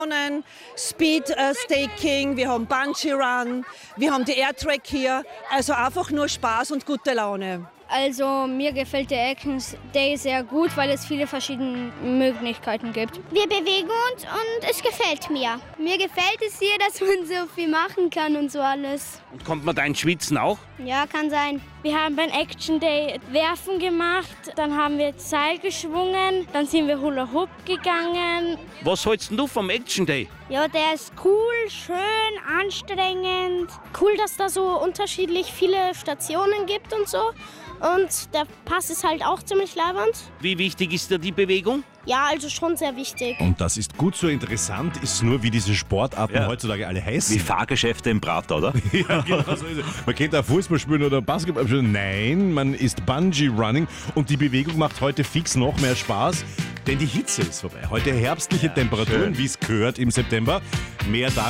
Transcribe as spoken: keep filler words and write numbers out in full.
Speed äh, Staking, wir haben Bungee Run, wir haben die Airtrack hier. Also einfach nur Spaß und gute Laune. Also mir gefällt der Action Day sehr gut, weil es viele verschiedene Möglichkeiten gibt. Wir bewegen uns und es gefällt mir. Mir gefällt es hier, dass man so viel machen kann und so alles. Und kommt man da ins Schwitzen auch? Ja, kann sein. Wir haben beim Action Day Werfen gemacht, dann haben wir Seil geschwungen, dann sind wir Hula Hoop gegangen. Was hältst du vom Action Day? Ja, der ist cool, schön, anstrengend. Cool, dass da so unterschiedlich viele Stationen gibt und so. Und der Pass ist halt auch ziemlich leibend. Wie wichtig ist dir die Bewegung? Ja, also schon sehr wichtig. Und das ist gut so. Interessant ist nur, wie diese Sportarten Ja. heutzutage alle heißen. Wie Fahrgeschäfte im Prater, oder? Ja, genau so ist es. Man könnte auch Fußball spielen oder Basketball spielen. Nein, man ist Bungee Running und die Bewegung macht heute fix noch mehr Spaß, denn die Hitze ist vorbei. Heute herbstliche Ja, Temperaturen, schön. wie es gehört im September. Mehr da